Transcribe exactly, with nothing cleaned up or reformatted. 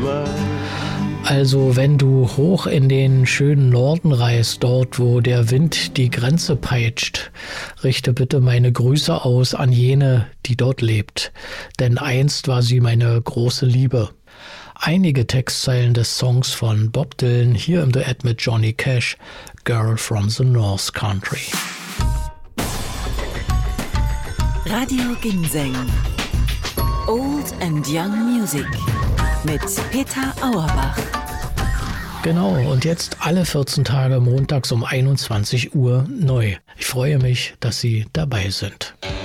Also wenn du hoch in den schönen Norden reist, dort wo der Wind die Grenze peitscht, richte bitte meine Grüße aus an jene, die dort lebt. Denn einst war sie meine große Liebe. Einige Textzeilen des Songs von Bob Dylan hier im Duett mit Johnny Cash, Girl from the North Country. Radio Ginseng. Old and Young Music mit Peter Auerbach. Genau, und jetzt alle vierzehn Tage montags um einundzwanzig Uhr neu. Ich freue mich, dass Sie dabei sind.